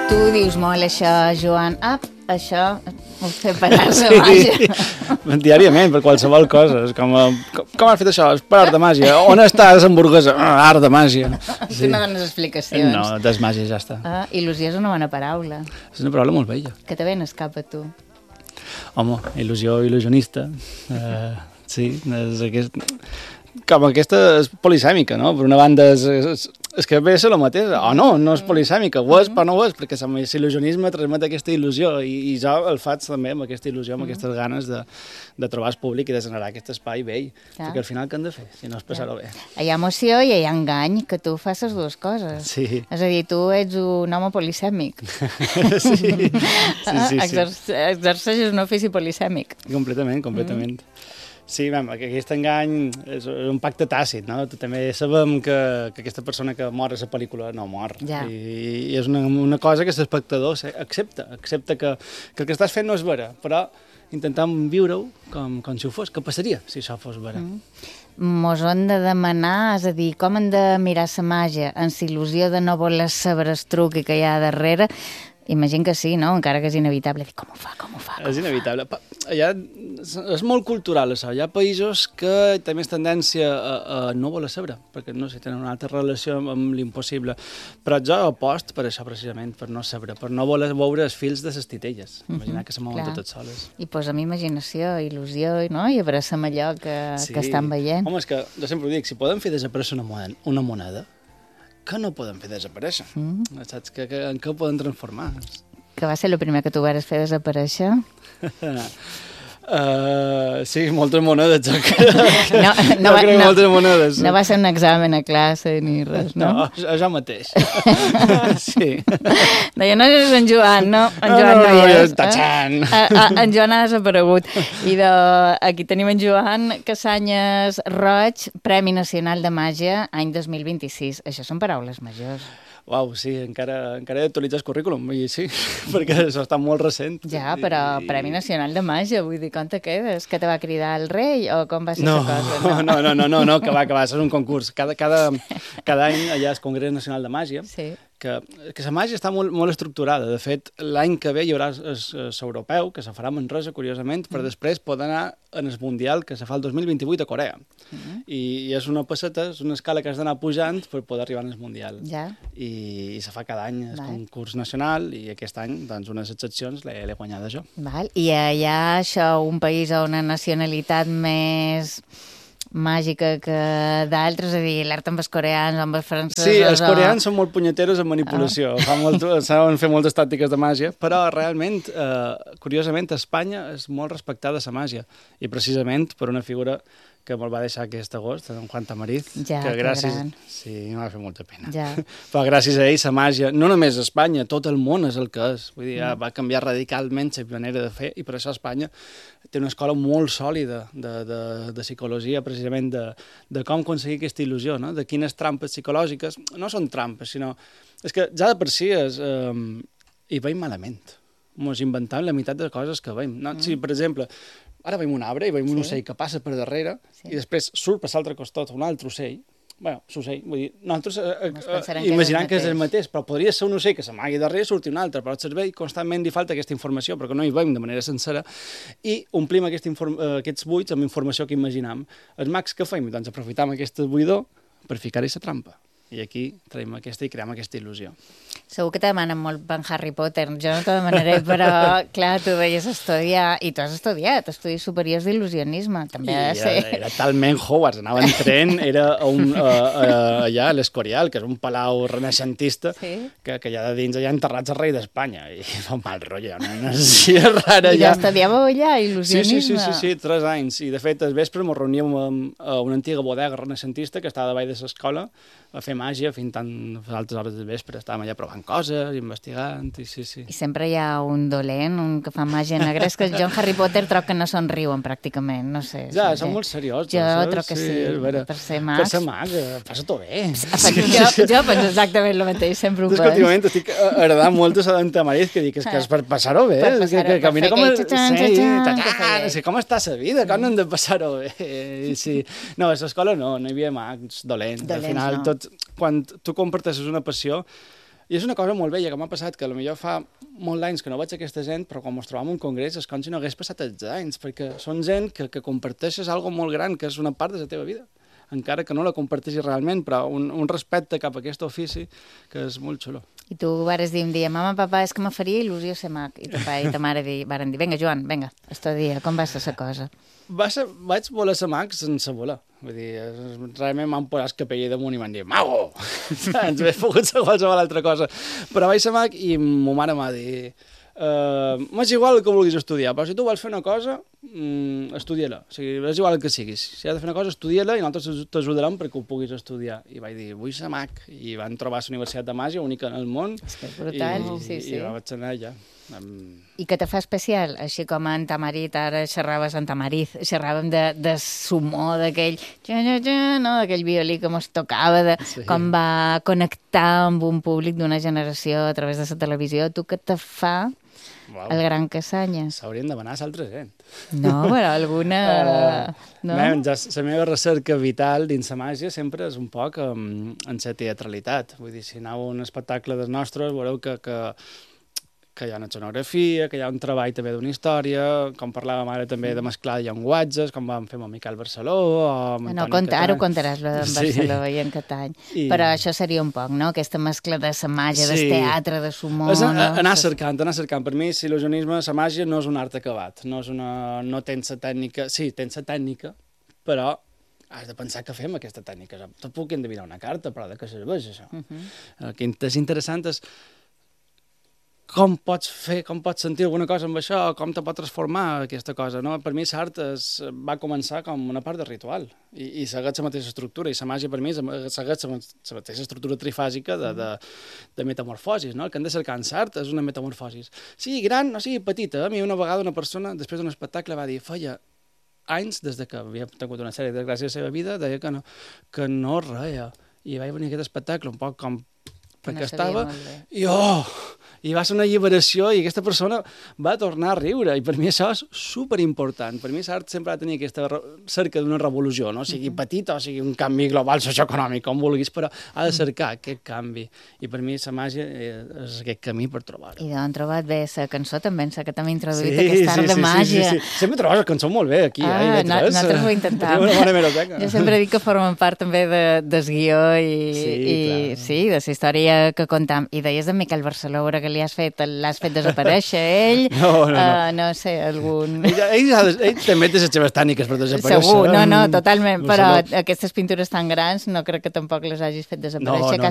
Tu dius molt això, Joan. Això ho fer per art de màgia. Diàriament, per qualsevol cosa. És com has fet això? És per art de màgia. On està l'hamburguesa? Art de màgia. Tu no dones explicacions. No, des màgia ja està. Il·lusió és una bona paraula. És una paraula molt bella. Que te ven escapa a tu. Home, il·lusió, il·lusionista. Sí, és aquest... Com aquesta és polisèmica, no? Per una banda és que ve a ser la mateixa. O no és polisèmica. Ho és, però no ho és, perquè l'il·lusionisme transmet aquesta il·lusió i jo el faig també amb aquesta il·lusió, amb aquestes ganes de trobar el públic i de generar aquest espai vell. Perquè al final què hem de fer, si no és passar-ho bé? Hi ha emoció i hi ha engany, que tu fas les dues coses. Sí. És a dir, tu ets un home polisèmic. Sí. Exerceixes un ofici polisèmic. Completament. Sí, aquest engany és un pacte tàcit, no? També sabem que aquesta persona que mor a la pel·lícula no mor. Ja. I és una cosa que l'espectador accepta que el que estàs fent no és vera, però intentam viure-ho com si ho fos. Què passaria si això fos vera? Mos hem de demanar, és a dir, com hem de mirar la màgia en la il·lusió de no voler saber el truc que hi ha darrere. Imagino que sí, no? Encara que és inevitable. Com ho fa? És inevitable. És molt cultural, això. Hi ha països que tenen més tendència a no voler saber, perquè, no sé, tenen una altra relació amb l'impossible. Però jo aposto per això, precisament, per no saber, per no voler veure els fils de les titelles. Imaginar que se mouen totes soles. I posa'm imaginació, il·lusió, no? I abracem allò que estan veient. Home, és que jo sempre ho dic, si podem fer desaparèixer una moneda, que no podem fer desaparèixer? Saps? En què ho podem transformar? Que va ser el primer que tu vas fer desaparèixer? Sí, moltes monedes, jo crec. Moltes monedes. No va ser un examen a classe ni res, no? No, jo mateix. Sí. Deia, no és en Joan, no? En Joan no hi és. Tachan! En Joan ha desaparegut. I aquí tenim en Joan Casanyes Roig, Premi Nacional de Màgia, any 2026. Això són paraules majors. Uau, sí, encara he d'actualitzar el currículum, i sí, perquè això està molt recent. Ja, però Premi Nacional de Màgia, vull dir, com te quedes? Que te va cridar el rei o com va ser la cosa? No, que va, és un concurs. Cada any allà és Congrés Nacional de Màgia, que la màgia està molt estructurada. De fet, l'any que ve hi haurà l'europeu, que se farà a Manresa, curiosament, però després pot anar en el Mundial, que se fa el 2028 a Corea. I és una passeta, és una escala que has d'anar pujant per poder arribar al Mundial. I se fa cada any el concurs nacional, i aquest any, doncs, unes excepcions l'he guanyada jo. I hi ha això, un país o una nacionalitat més màgica que d'altres, és a dir, l'art amb els coreans, amb els francesos... Sí, els coreans són molt punyeteros en manipulació, saben fer moltes tàctiques de màgia, però realment, curiosament, a Espanya és molt respectada la màgia, i precisament per una figura que me'l va deixar aquest agost, en Juan Tamariz, que gràcies... Sí, em va fer molta pena. Però gràcies a ell, la màgia, no només a Espanya, tot el món és el que és. Vull dir, va canviar radicalment la manera de fer, i per això Espanya té una escola molt sòlida de psicologia, precisament de com aconseguir aquesta il·lusió, no? De quines trampes psicològiques, no són trampes, sinó... És que ja de per si hi veiem malament. Ens inventem la meitat de coses que veiem. Si, per exemple, ara veiem un arbre i veiem un ocell que passa per darrere i després surt per l'altre costat un altre ocell. Bé, l'ocell, vull dir, nosaltres imaginant que és el mateix, però podria ser un ocell que s'amagui darrere i surti un altre, però al cervell constantment li falta aquesta informació, perquè no hi veiem de manera sencera, i omplim aquests buits amb informació que imaginam. Els mags què fem? Doncs aprofitam aquest buidor per ficar-hi la trampa. I aquí traiem aquesta i creem aquesta il·lusió. Segur que te demanen molt per Harry Potter. Jo no te demanaré, però, clar, tu deies estudiar, i tu has estudiat estudis superiors d'il·lusionisme, també ha de ser. Era talment Hogwarts, anava en tren, era allà a l'Escorial, que és un palau renaixentista, que allà de dins hi ha enterrats el rei d'Espanya, i fa un mal rotllo, una energia rara allà. I estudiàveu allà, il·lusionisme? Sí, 3 anys, i de fet, al vespre ens reuníem a una antiga bodega renaixentista que estava davall de l'escola, a fer màgia fins tan altes hores del vespre. Estàvem allà provant coses, investigant, i sí. I sempre hi ha un dolent, un que fa màgia negra. És que jo en Harry Potter trobo que no somriuen pràcticament, no sé. Ja, són molt seriosos. Jo trobo que sí, per ser mag. Per ser mag, passa-t'ho bé. Jo penso exactament el mateix, sempre ho penso. Últimament estic agradant molt a Sant Tamariz, que dic, és que és per passar-ho bé. Que mira com està la vida, com hem de passar-ho bé. No, a l'escola no hi havia mags dolents. Al final, quan tu comparteixes una passió, I és una cosa molt bella que m'ha passat, que potser fa molts anys que no veig aquesta gent, però quan ens trobam en un congrés és com si no hagués passat els anys, perquè són gent que comparteixes algo molt gran, que és una part de la teva vida, encara que no la comparteixis realment, però un respecte cap a aquest ofici que és molt xulo. I tu vares dir un dia, mama, papa, és que me faria il·lusió ser mag. I ta pare i ta mare varen dir, vinga, Joan, vinga, estudia, com va ser la cosa? Vaig voler ser mag sense voler. Vull dir, realment m'han posat el capell damunt i m'han dit, mago! Ens hauria pogut ser qualsevol altra cosa. Però vaig ser mag i ma mare m'ha dit, m'és igual que vulguis estudiar, però si tu vols fer una cosa, estudia-la. O sigui, és igual el que siguis. Si has de fer una cosa, estudia-la i nosaltres t'ajudarem perquè ho puguis estudiar. I vaig dir, vull ser mag. I van trobar la Universitat de Màgia, única en el món. És que és brutal, sí. I vaig anar allà. I què te fa especial? Així com en Tamarit, ara xerraves en Tamariz, xerràvem de sumó, d'aquell no? D'aquell violí que mos tocava, com va connectar amb un públic d'una generació a través de la televisió. Tu què te fa el Gran Casanyes? S'haurien de demanar a l'altra gent. No, però alguna... no? La meva recerca vital dins la màgia sempre és un poc en la teatralitat. Vull dir, si aneu a un espectacle dels nostres, veureu que hi ha una escenografia, que hi ha un treball també d'una història, com parlàvem ara també de mesclar llenguatges, com vam fer amb Miquel Barceló o amb Antoni Catany. Ara ho contaràs, lo d'en Barceló i en Catany. Però això seria un poc, no? Aquesta mescla de la màgia, del teatre, de sumó... Anar cercant. Per mi, l'il·lusionisme, la màgia no és un art acabat, no tens la tècnica... Sí, tens la tècnica, però has de pensar què fem amb aquesta tècnica. Tot puc endevinar una carta, però de què serveix això? El que és interessant és com pots sentir alguna cosa amb això, com te pot transformar aquesta cosa, no? Per mi l'art va començar com una part de ritual i segueix la mateixa estructura, i la màgia per mi segueix la mateixa estructura trifàsica de metamorfosis, no? El que hem de cercar en l'art és una metamorfosis. Sigui gran o sigui petita. A mi una vegada una persona, després d'un espectacle, va dir, feia anys, des que havia tingut una sèrie de desgràcies a la seva vida, deia que no reia. I vaig venir a aquest espectacle un poc com perquè estava, i va ser una alliberació i aquesta persona va tornar a riure, i per mi això és superimportant. Per mi l'art sempre ha de tenir aquesta cerca d'una revolució, no? Sigui petita o sigui un canvi global socioeconòmic, com vulguis, però ha de cercar aquest canvi. I per mi la màgia és aquest camí per trobar-ho. I d'on trobat bé la cançó també, que també ha introduït aquest art de màgia. Sí. Sempre trobes la cançó molt bé aquí. Nosaltres ho intentàvem. Jo sempre dic que formen part també del guió i de la història que contam. I deies de Miquel Barceló, que l'has fet desaparèixer ell, no sé, algun... Ell també té les seves tècniques per desaparèixer. Segur, no, totalment, però aquestes pintures tan grans no crec que tampoc les hagis fet desaparèixer.